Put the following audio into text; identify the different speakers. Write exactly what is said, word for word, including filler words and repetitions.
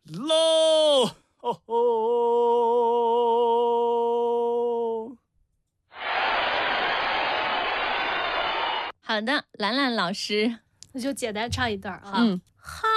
Speaker 1: 喽！哦吼！
Speaker 2: 好的，兰兰老师，
Speaker 3: 那就简单唱一段啊。
Speaker 2: 嗯，
Speaker 3: 哈